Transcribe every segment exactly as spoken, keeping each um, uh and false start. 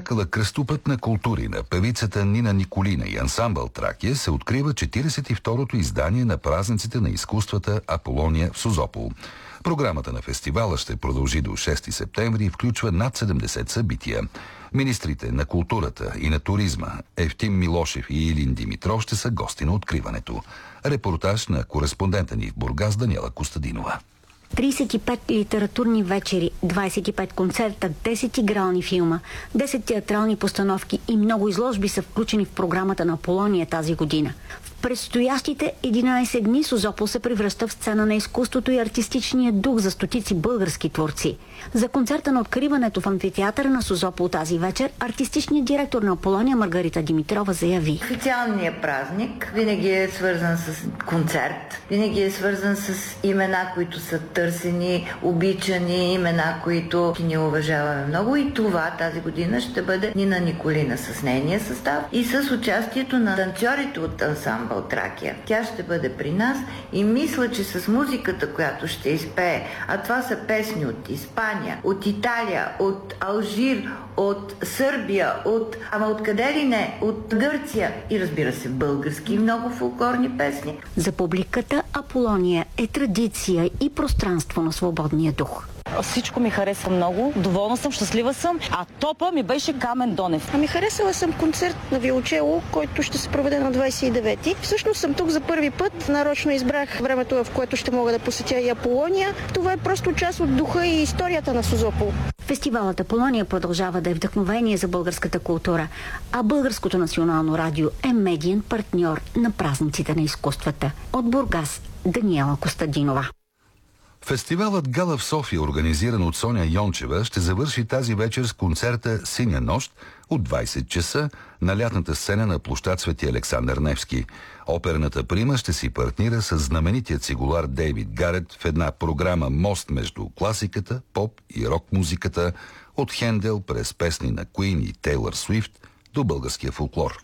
спектакъла "Кръстопът на култури" на певицата Нина Николина и ансамбъл Тракия се открива четиридесет и второто издание на празниците на изкуствата Аполония в Созопол. Програмата на фестивала ще продължи до шести септември и включва над седемдесет събития. Министрите на културата и на туризма Евтим Милошев и Илин Димитров ще са гости на откриването. Репортаж на кореспондента ни в Бургас Даниела Костадинова. тридесет и пет литературни вечери, двадесет и пет концерта, десет игрални филма, десет театрални постановки и много изложби са включени в програмата на Аполония тази година. В предстоящите единадесет дни Созопол се превръща в сцена на изкуството и артистичния дух за стотици български творци. За концерта на откриването в амфитеатъра на Созопол тази вечер артистичният директор на Аполония Маргарита Димитрова заяви: официалният празник винаги е свързан с концерт, винаги е свързан с имена, които са търсени, обичани, имена, които ни уважаваме много, и това тази година ще бъде Нина Николина с нейния състав и с участието на танцорите от ансамбъл Тракия. Тя ще бъде при нас и мисля, че с музиката, която ще изпее, а това са песни от Испания, от Италия, от Алжир, от Сърбия, от... ама откъде ли не? От Гърция и, разбира се, български много фолклорни песни. За публиката Аполония е традиция и пространство на свободния дух. Всичко ми харесва много, доволна съм, щастлива съм, а топа ми беше Камен Донев. Ами харесала съм концерт на виолончело, който ще се проведе на двадесет и девети. Всъщност съм тук за първи път, нарочно избрах времето, в което ще мога да посетя и Аполония. Това е просто част от духа и историята на Созопол. Фестивалът Аполония продължава да е вдъхновение за българската култура, а Българското национално радио е медиен партньор на празниците на изкуствата. От Бургас Даниела Костадинова. Фестивалът Гала в София, организиран от Соня Йончева, ще завърши тази вечер с концерта "Синя нощ" от двадесет часа на лятната сцена на площад Свети Александър Невски. Оперната прима ще си партнира с знаменитият цигулар Дейвид Гарет в една програма "Мост между класиката, поп и рок музиката" от Хендел през песни на Куин и Тейлър Суифт до българския фолклор.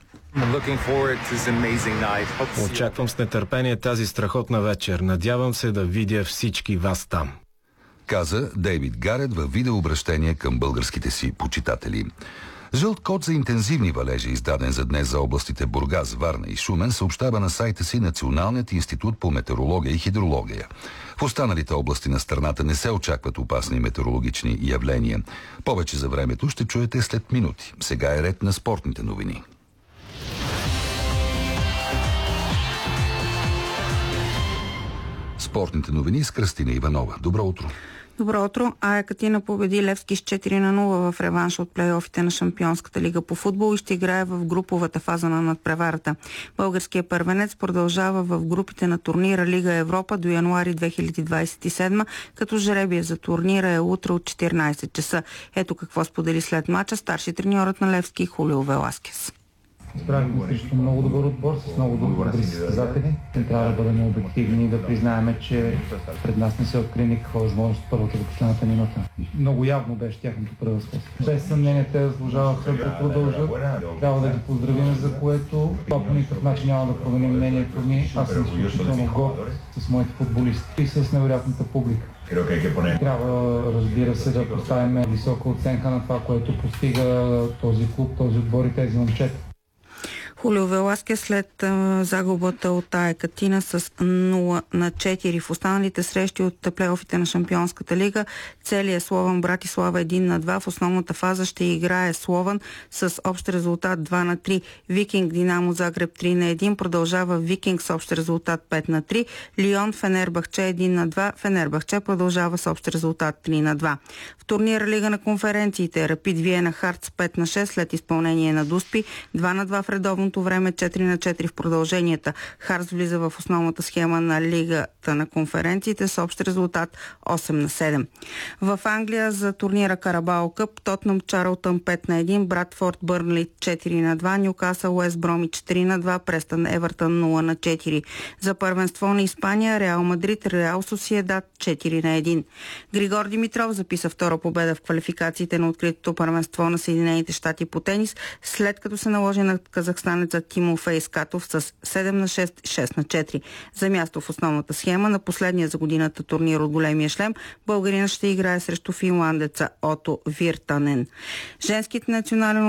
Очаквам с нетърпение тази страхотна вечер. Надявам се да видя всички вас там, каза Дейвид Гарет във видеообращение към българските си почитатели. Жълт код за интензивни валежи, издаден за днес за областите Бургас, Варна и Шумен, съобщава на сайта си Националният институт по метеорология и хидрология. В останалите области на страната не се очакват опасни метеорологични явления. Повече за времето ще чуете след минути. Сега е ред на спортните новини. Спортните новини с Кръстина Иванова. Добро утро! Добро утро. АЕК Атина победи Левски с четири на нула в реванш от плейофите на Шампионската лига по футбол и ще играе в груповата фаза на надпреварата. Българският първенец продължава в групите на турнира Лига Европа до януари две хиляди двадесет и седма, като жребия за турнира е утре от четиринадесет часа. Ето какво сподели след мача старши треньорът на Левски Хулио Веласкес. Справихме срещу много добър отбор, с много добри състезатели. Не трябва да бъдем обективни и да признаем, че пред нас не се откри никаква възможност първата до последната минута. Много явно беше тяхното превъзходство. Без съмнение те заслужаваха да продължат. Трябва да ги поздравим, за което това по никакъв начин няма да промени мнението ми. Аз съм изключително горд с моите футболисти и с невероятната публика. Трябва, разбира се, да поставим висока оценка на това, което постига този клуб, този отбор и тези момчета. Хулио Веласкес след а, загубата от АЕК Атина с нула на четири в останалите срещи от плейофите на Шампионската лига. Целият Слован Братислава един на два. В основната фаза ще играе Слован с общ резултат два на три. Викинг Динамо Загреб три на един. Продължава Викинг с общ резултат пет на три. Лион Фенербахче един на два. Фенербахче продължава с общ резултат три на два. В турнира Лига на конференциите Рапид Виена Хартс пет на шест след изпълнение на Дуспи. два на два в редовно време, четири на четири в продълженията. Харс влиза в основната схема на Лигата на конференциите с общ резултат осем на седем. В Англия за турнира Карабао Къп Тотнъм Чарлтън пет на един, Брадфорд Бърнли четири на два, Нюкасъл Уест Бромич три на два, Престън Евертън нула на четири. За първенство на Испания Реал Мадрид Реал Сосиедад четири на един. Григор Димитров записа втора победа в квалификациите на откритото първенство на Съединените щати по тенис, след като се наложи на казахстанеца Тимофей Скатов с седем на шест, шест на четири. За място в основната схема на последния за годината турнир от големия шлем българина ще играе срещу финландеца Ото Виртанен. Женският национален